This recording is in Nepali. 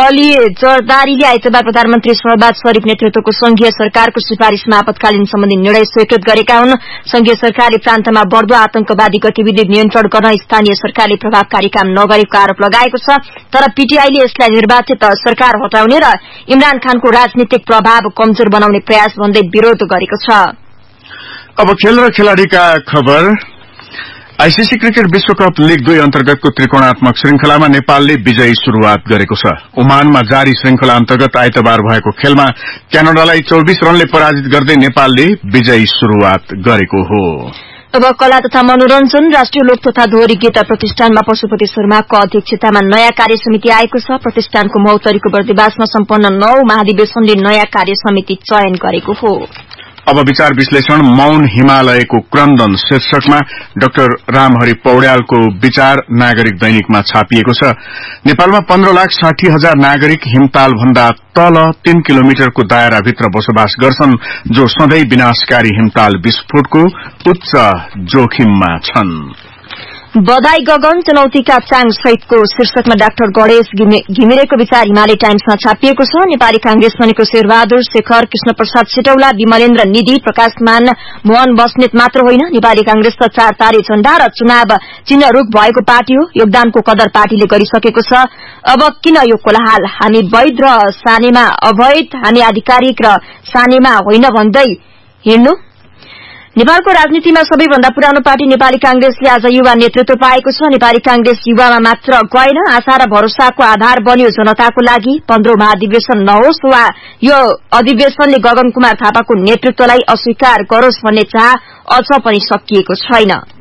अलि जरदारीले आइतबार प्रधानमन्त्री शहबाज शरीफ नेतृत्वको संघीय सरकारको सिफारिशमा आपतकालीन सम्बन्धी निर्णय स्वीकृत गरेका हुन्। संघीय सरकारले प्रान्तमा बढ़दो आतंकवादी गतिविधि नियन्त्रण गर्न स्थानीय सरकारले प्रभावकारी काम नगरेको आरोप लगाएको छ। तर पीटीआईले यसलाई निर्वाचित सरकार हटाउने र इमरान खानको राजनीतिक प्रभाव कमजोर बनाउने प्रयास भन्दै विरोध गरेको छ। अब खेल र खेलाड़ीका खबर। आईसीसी क्रिकेट विश्वकप लीग 2 अन्तर्गतको त्रिकोणात्मक श्रृंखलामा नेपालले विजयी शुरूआत गरेको छ। ओमानमा जारी श्रृंखला अन्तर्गत आइतबार भएको खेलमा क्यानाडालाई 24 रनले पराजित गर्दै नेपालले विजयी शुरूआत गरेको हो। अब कला तथा मनोरञ्जन। राष्ट्रिय लोक तथा दोहोरी गीत प्रतिष्ठानमा पशुपति शर्माको अध्यक्षतामा नयाँ कार्य समिति आएको छ। प्रतिष्ठानको महोत्तरीको बर्दिवासमा सम्पन्न 9 महाधिवेशनले नयाँ कार्य समिति चयन गरेको हो। अब विचार विश्लेषण। मौन हिमालयको क्रन्दन शीर्षकमा डाक्टर रामहरि पौड्यालको विचार नागरिक दैनिकमा छापिएको छ। नेपालमा 15,60,000 नागरिक हिमताल भन्दा तल 3 किलोमिटरको दायराभित्र बसोबास गर्छन्, जो सधैँ विनाशकारी हिमताल विस्फोटको उच्च जोखिममा छन्। बधाई गगन चुनौतीका चाङ सहितको शीर्षकमा डाक्टर गणेश घिमिरेको विचार हिमालय टाइम्समा छापिएको छ। नेपाली कांग्रेस बनेको शेरबहादुर शेखर, कृष्ण प्रसाद सिटौला, विमलेन्द्र निधि, प्रकाशमान मोहन बस्नेत मात्र होइन, नेपाली कांग्रेस त 4 तारे झण्डा र चुनाव चिन्ह रूप भएको पार्टी हो। योगदानको कदर पार्टीले गरिसकेको छ। अब किन यो कोलाहाल? हामी वैध र सानेमा अवैध, हामी आधिकारिक र सानेमा होइन भन्दै हिँड्नु। नेपालको राजनीतिमा सबैभन्दा पुरानो पार्टी नेपाली कांग्रेसले आज युवा नेतृत्व पाएको छ। नेपाली कांग्रेस युवामा मात्र गएन, आशा र भरोसाको आधार बन्यो जनताको लागि। 15औं महाधिवेशन नहोस् वा यो अधिवेशनले गगन कुमार थापाको नेतृत्वलाई अस्वीकार गरोस् भन्ने चाह अझ पनि सकिएको छैन।